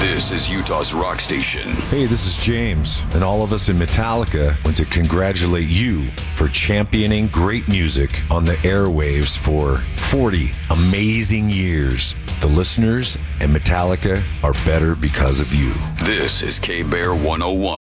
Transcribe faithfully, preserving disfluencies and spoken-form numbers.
This is Utah's rock station. Hey, this is James, and all of us in Metallica want to congratulate you for championing great music on the airwaves for forty amazing years. The listeners and Metallica are better because of you. This is K-Bear one oh one.